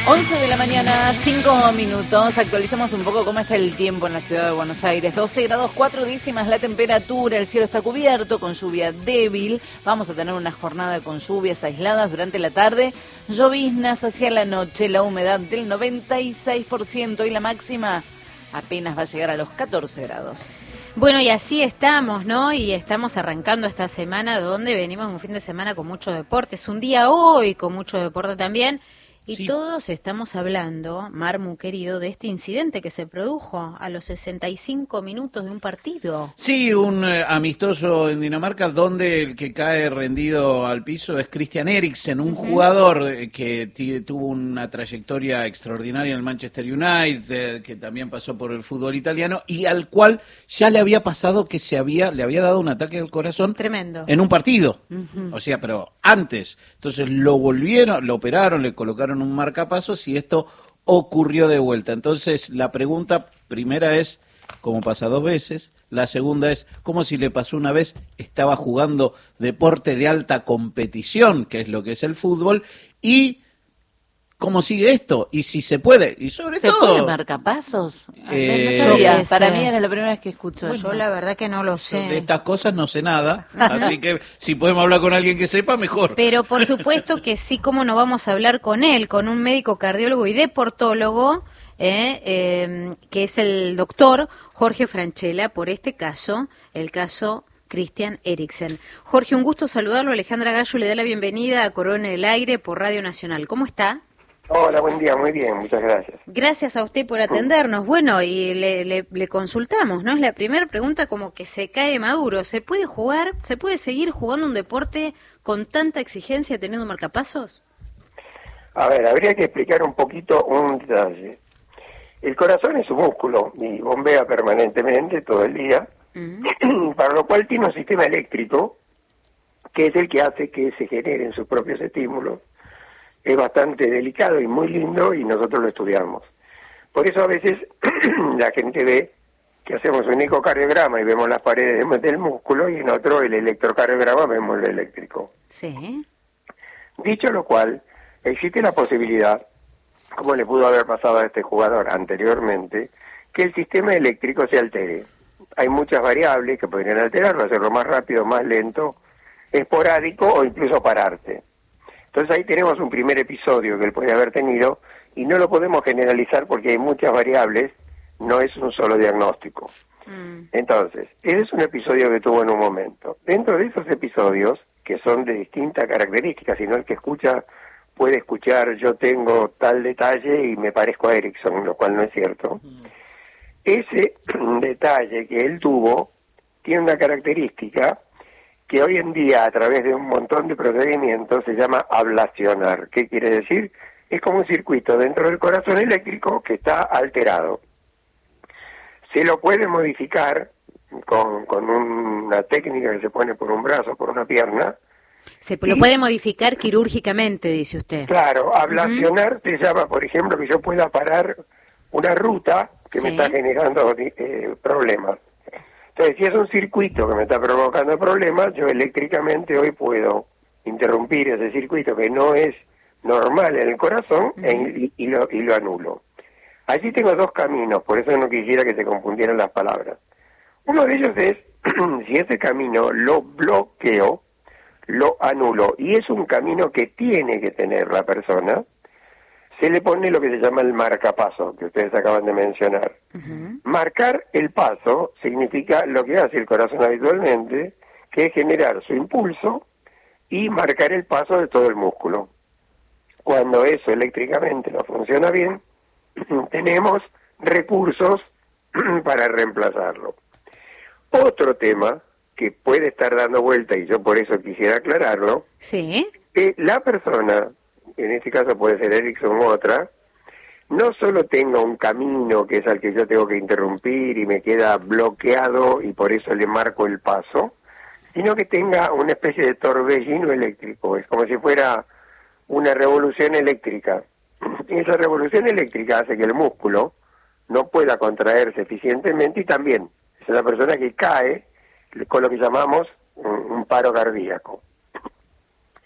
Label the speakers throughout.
Speaker 1: 11 de la mañana, 5 minutos. Actualizamos un poco cómo está el tiempo en la ciudad de Buenos Aires. 12 grados 4 décimas la temperatura, el cielo está cubierto con lluvia débil. Vamos a tener una jornada con lluvias aisladas durante la tarde, lloviznas hacia la noche, la humedad del 96% y la máxima apenas va a llegar a los 14 grados.
Speaker 2: Bueno, y así estamos, ¿no? Y estamos arrancando esta semana donde venimos un fin de semana con mucho deporte. Es un día hoy con mucho deporte también. Y sí, todos estamos hablando, Marmu querido, de este incidente que se produjo a los 65 minutos de un partido.
Speaker 3: Sí, un amistoso en Dinamarca donde el que cae rendido al piso es Christian Eriksen, un jugador que tuvo una trayectoria extraordinaria en el Manchester United, que también pasó por el fútbol italiano y al cual ya le había pasado que le había dado un ataque al corazón.
Speaker 2: Tremendo.
Speaker 3: En un partido. O sea, pero antes. Entonces lo operaron, le colocaron un marcapasos y esto ocurrió de vuelta. Entonces la pregunta primera es, ¿cómo pasa dos veces? La segunda es, ¿cómo si le pasó una vez? Estaba jugando deporte de alta competición, que es lo que es el fútbol, y ¿cómo sigue esto? Y si se puede, y sobre todo...
Speaker 1: ¿Se puede marcapasos? No sabía. Para mí era la primera vez que escucho
Speaker 2: eso. Yo la verdad que no lo sé.
Speaker 3: De estas cosas no sé nada, así que si podemos hablar con alguien que sepa, mejor.
Speaker 2: Pero por supuesto que sí, cómo no vamos a hablar con él, con un médico cardiólogo y deportólogo, que es el doctor Jorge Franchella, por este caso, el caso Christian Eriksen. Jorge, un gusto saludarlo. Alejandra Gallo le da la bienvenida a Corona en el Aire por Radio Nacional. ¿Cómo está?
Speaker 4: Hola, buen día, muy bien, muchas gracias.
Speaker 2: Gracias a usted por atendernos. Bueno, y le consultamos, ¿no? Es la primera pregunta como que se cae maduro. ¿Se puede jugar, se puede seguir jugando un deporte con tanta exigencia teniendo marcapasos?
Speaker 4: A ver, habría que explicar un poquito un detalle. El corazón es un músculo y bombea permanentemente todo el día, para lo cual tiene un sistema eléctrico que es el que hace que se generen sus propios estímulos. Es bastante delicado y muy lindo y nosotros lo estudiamos. Por eso a veces la gente ve que hacemos un ecocardiograma y vemos las paredes del músculo y en otro, el electrocardiograma, vemos lo eléctrico.
Speaker 2: Sí.
Speaker 4: Dicho lo cual, existe la posibilidad, como le pudo haber pasado a este jugador anteriormente, que el sistema eléctrico se altere. Hay muchas variables que podrían alterarlo, hacerlo más rápido, más lento, esporádico o incluso pararse. Entonces ahí tenemos un primer episodio que él puede haber tenido y no lo podemos generalizar porque hay muchas variables, no es un solo diagnóstico. Entonces, ese es un episodio que tuvo en un momento. Dentro de esos episodios, que son de distintas características, sino el que escucha puede escuchar yo tengo tal detalle y me parezco a Eriksen, lo cual no es cierto. Ese detalle que él tuvo tiene una característica que hoy en día, a través de un montón de procedimientos, se llama ablacionar. ¿Qué quiere decir? Es como un circuito dentro del corazón eléctrico que está alterado. Se lo puede modificar con una técnica que se pone por un brazo, por una pierna.
Speaker 2: Se lo puede modificar quirúrgicamente, dice usted.
Speaker 4: Claro, ablacionar te llama, por ejemplo, que yo pueda parar una ruta que me está generando problemas. Entonces, si es un circuito que me está provocando problemas, yo eléctricamente hoy puedo interrumpir ese circuito que no es normal en el corazón y lo anulo. Allí tengo dos caminos, por eso no quisiera que se confundieran las palabras. Uno de ellos es, si ese camino lo bloqueo, lo anulo, y es un camino que tiene que tener la persona, se le pone lo que se llama el marcapaso, que ustedes acaban de mencionar. Marcar el paso significa lo que hace el corazón habitualmente, que es generar su impulso y marcar el paso de todo el músculo. Cuando eso eléctricamente no funciona bien, tenemos recursos para reemplazarlo. Otro tema que puede estar dando vuelta, y yo por eso quisiera aclararlo, que la persona, en este caso puede ser Eriksen u otra, no solo tenga un camino que es al que yo tengo que interrumpir y me queda bloqueado y por eso le marco el paso, sino que tenga una especie de torbellino eléctrico. Es como si fuera una revolución eléctrica. Y esa revolución eléctrica hace que el músculo no pueda contraerse eficientemente y también es una persona que cae con lo que llamamos un paro cardíaco.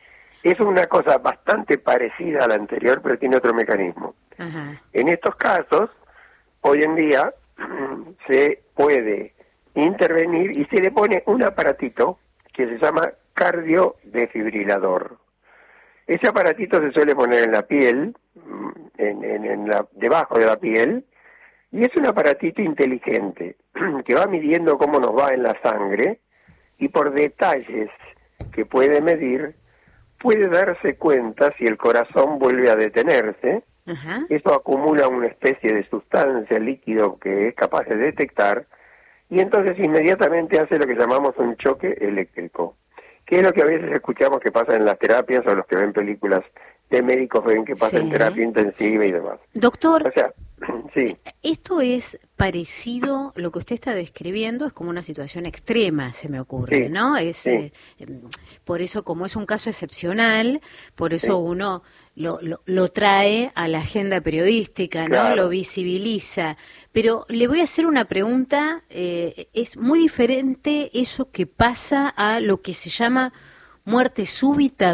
Speaker 4: Es una cosa bastante parecida a la anterior, pero tiene otro mecanismo.
Speaker 2: Ajá.
Speaker 4: En estos casos, hoy en día, se puede intervenir y se le pone un aparatito que se llama cardiodefibrilador. Ese aparatito se suele poner en la piel, debajo de la piel, y es un aparatito inteligente que va midiendo cómo nos va en la sangre y por detalles que puede medir, puede darse cuenta si el corazón vuelve a detenerse.
Speaker 2: Ajá.
Speaker 4: Eso acumula una especie de sustancia, líquido que es capaz de detectar, y entonces inmediatamente hace lo que llamamos un choque eléctrico, que es lo que a veces escuchamos que pasa en las terapias, o los que ven películas de médicos ven que pasa en terapia intensiva y demás.
Speaker 2: Doctor,
Speaker 4: O sea, sí.
Speaker 2: esto es parecido, lo que usted está describiendo es como una situación extrema, se me ocurre,
Speaker 4: Sí,
Speaker 2: ¿no? Es
Speaker 4: sí.
Speaker 2: por eso, como es un caso excepcional, por eso
Speaker 4: Sí.
Speaker 2: uno lo trae a la agenda periodística, ¿no?
Speaker 4: Claro.
Speaker 2: Lo visibiliza. Pero le voy a hacer una pregunta, es muy diferente eso que pasa a lo que se llama muerte súbita